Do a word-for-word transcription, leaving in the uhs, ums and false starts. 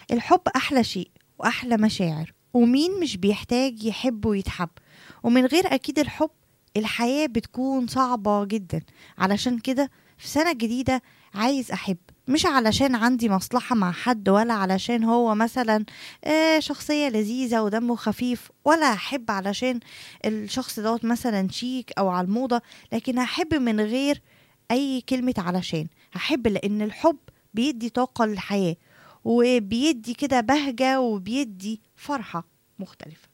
الحب أحلى شيء وأحلى مشاعر، ومين مش بيحتاج يحب ويتحب؟ ومن غير أكيد الحب الحياة بتكون صعبة جدا. علشان كده في سنة جديدة عايز أحب، مش علشان عندي مصلحة مع حد، ولا علشان هو مثلا آه شخصية لذيذة ودمه خفيف، ولا أحب علشان الشخص دوت مثلا شيك أو على الموضة، لكن هحب من غير أي كلمة علشان. هحب لأن الحب بيدي طاقة للحياة، وبيدي كده بهجة، وبيدي فرحة مختلفة.